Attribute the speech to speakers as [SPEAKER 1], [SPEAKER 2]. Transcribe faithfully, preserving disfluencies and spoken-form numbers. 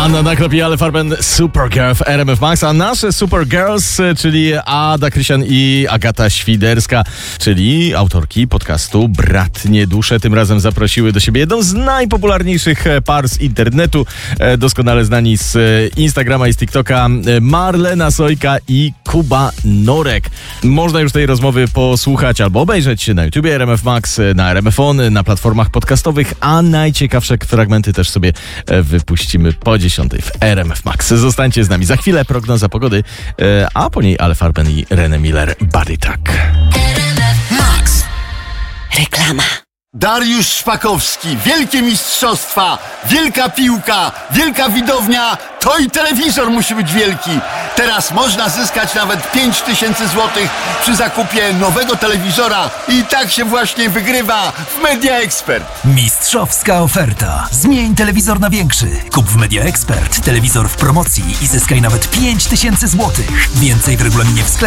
[SPEAKER 1] Anna Naklepi, Ale Farben, Supergirl w R M F Max, a nasze Supergirls, czyli Ada Krysian i Agata Świderska, czyli autorki podcastu Bratnie Dusze, tym razem zaprosiły do siebie jedną z najpopularniejszych par z internetu, doskonale znani z Instagrama i z TikToka, Marlena Sojka i Kuba Norek. Można już tej rozmowy posłuchać albo obejrzeć na YouTubie R M F Max, na R M F On, na platformach podcastowych, a najciekawsze fragmenty też sobie wypuścimy po dziesiątej w R M F Max. Zostańcie z nami. Za chwilę prognoza pogody, a po niej Ale Farben i René Miller, Body Talk.
[SPEAKER 2] Max. Reklama.
[SPEAKER 3] Dariusz Szpakowski, wielkie mistrzostwa, wielka piłka, wielka widownia, to i telewizor musi być wielki. Teraz można zyskać nawet pięć tysięcy złotych przy zakupie nowego telewizora i tak się właśnie wygrywa w Media Expert.
[SPEAKER 4] Mistrzowska oferta. Zmień telewizor na większy. Kup w Media Expert telewizor w promocji i zyskaj nawet pięć tysięcy złotych. Więcej w regulaminie w sklepie.